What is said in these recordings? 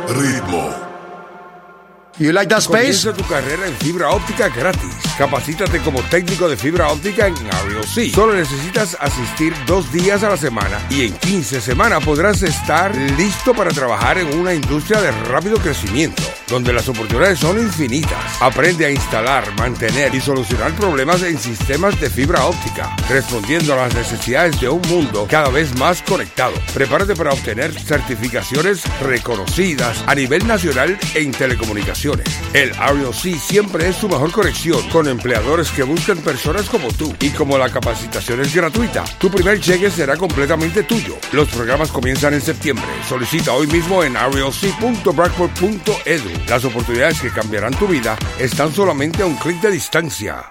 Ritmo. You like that space? Comienza tu carrera en fibra óptica gratis. Capacítate como técnico de fibra óptica en REOC. Solo necesitas asistir 2 días a la semana y en 15 semanas podrás estar listo para trabajar en una industria de rápido crecimiento, donde las oportunidades son infinitas. Aprende a instalar, mantener y solucionar problemas en sistemas de fibra óptica, respondiendo a las necesidades de un mundo cada vez más conectado. Prepárate para obtener certificaciones reconocidas a nivel nacional en telecomunicaciones. El REOC siempre es su mejor conexión, con empleadores que buscan personas como tú. Y como la capacitación es gratuita, tu primer cheque será completamente tuyo. Los programas comienzan en septiembre. Solicita hoy mismo en reoc.bracford.edu. Las oportunidades que cambiarán tu vida están solamente a un clic de distancia.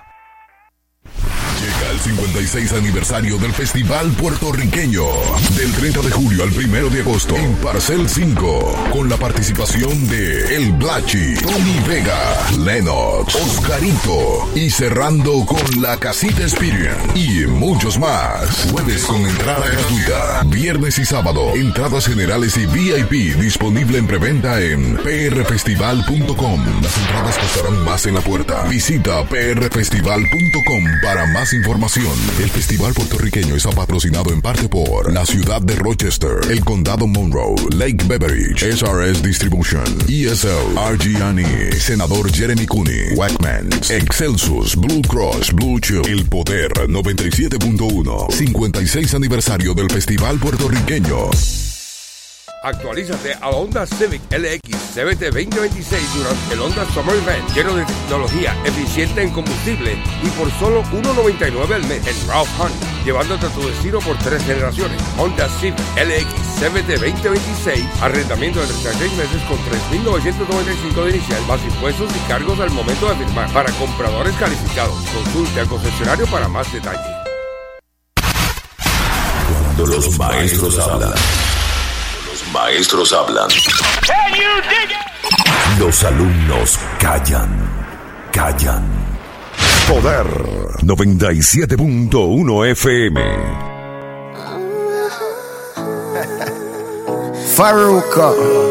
Llega el 56 aniversario del Festival Puertorriqueño. Del 30 de julio al 1 de agosto en Parcel 5. Con la participación de El Blachi, Tony Vega, Lennox, Oscarito. Y cerrando con la Casita Experience. Y muchos más. Jueves con entrada gratuita. Viernes y sábado, entradas generales y VIP disponible en preventa en prfestival.com. Las entradas costarán más en la puerta. Visita prfestival.com para más información. El Festival Puertorriqueño está patrocinado en parte por la ciudad de Rochester, el condado Monroe, Lake Beveridge, SRS Distribution, ESL, RG&E, Senador Jeremy Cooney, Wackmans, Excelsus, Blue Cross, Blue Shield, El Poder 97.1, 56 aniversario del Festival Puertorriqueño. Actualízate a la Honda Civic LX CVT 2026 durante el Honda Summer Event, lleno de tecnología, eficiente en combustible y por solo $1.99 al mes en Ralph Hunt, llevándote a tu destino por 3 generaciones. Honda Civic LX CVT 2026, arrendamiento de 36 meses con $3,995 de inicial, más impuestos y cargos al momento de firmar. Para compradores calificados, consulte al concesionario para más detalles. Cuando los maestros hablan. Maestros hablan. Los alumnos callan. Poder 97.1 FM. Farruko.